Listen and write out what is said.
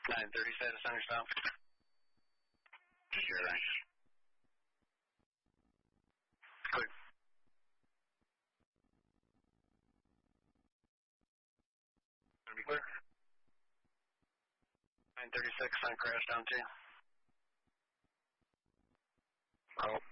930 status center stop. Sure, thanks. Clear. Gonna be clear. 936 on crash down 2. Oh.